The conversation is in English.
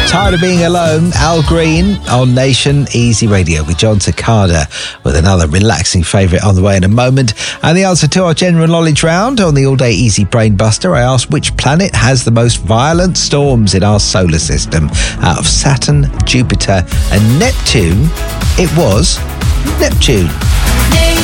Tired of Being Alone, Al Green on Nation Easy Radio with John Takada with another relaxing favourite on the way in a moment. And the answer to our general knowledge round on the All Day Easy Brain Buster, I asked which planet has the most violent storms in our solar system. Out of Saturn, Jupiter and Neptune, it was Neptune.